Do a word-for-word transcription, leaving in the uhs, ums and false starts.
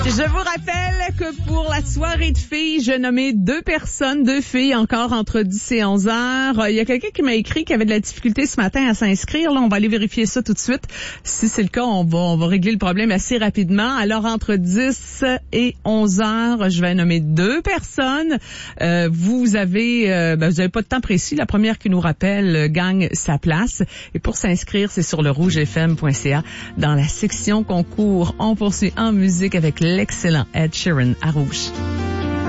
Je vous rappelle que pour la soirée de filles, j'ai nommé deux personnes, deux filles encore entre dix et onze heures. Il y a quelqu'un qui m'a écrit qu'il avait de la difficulté ce matin à s'inscrire. Là, on va aller vérifier ça tout de suite. Si c'est le cas, on va, on va régler le problème assez rapidement. Alors, entre dix et onze heures, je vais nommer deux personnes. Euh, vous avez, euh, ben, vous avez pas de temps précis. La première qui nous rappelle gagne sa place. Et pour s'inscrire, c'est sur le rouge f m point c a. Dans la section concours, on poursuit en musique avec l'excellent Ed Sheeran à Rouge.